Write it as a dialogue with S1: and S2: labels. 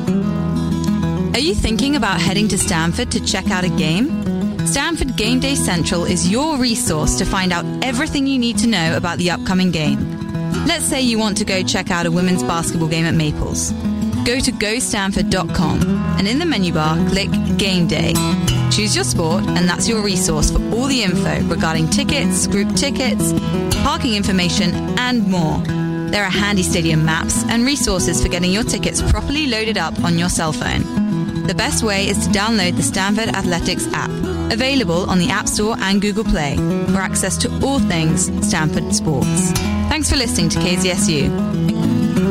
S1: Are you thinking about heading to Stanford to check out a game? Stanford Game Day Central is your resource to find out everything you need to know about the upcoming game. Let's say you want to go check out a women's basketball game at Maples. Go to gostanford.com and in the menu bar, click Game Day. Choose your sport and that's your resource for all the info regarding tickets, group tickets, parking information, and more. There are handy stadium maps and resources for getting your tickets properly loaded up on your cell phone. The best way is to download the Stanford Athletics app, available on the App Store and Google Play, for access to all things Stanford sports. Thanks for listening to KZSU.